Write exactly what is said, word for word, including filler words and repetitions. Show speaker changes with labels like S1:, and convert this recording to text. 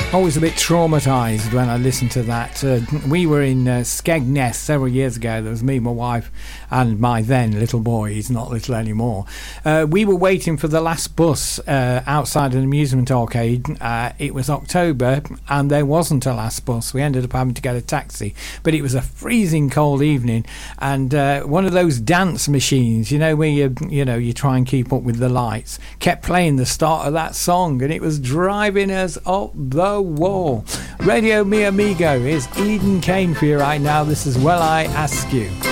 S1: Always a bit traumatised when I listened to that. Uh, we were in uh, Skegness several years ago. There was me, my wife, and my then little boy. He's not little anymore. Uh, we were waiting for the last bus uh, outside an amusement arcade. Uh, it was October, and there wasn't a last bus. We ended up having to get a taxi. But it was a freezing cold evening, and uh, one of those dance machines, you know, where you you know you try and keep up with the lights, kept playing the start of that song, and it was driving us up the wall. Radio Mi Amigo is Eden Kane for you right now. This is Well I Ask You.